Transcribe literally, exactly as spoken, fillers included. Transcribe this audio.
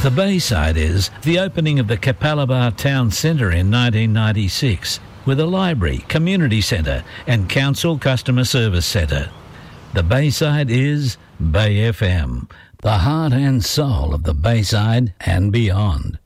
The Bayside is the opening of the Capalaba Town Centre in nineteen ninety-six with a library, community centre and council customer service centre. The Bayside is Bay F M, the heart and soul of the Bayside and beyond.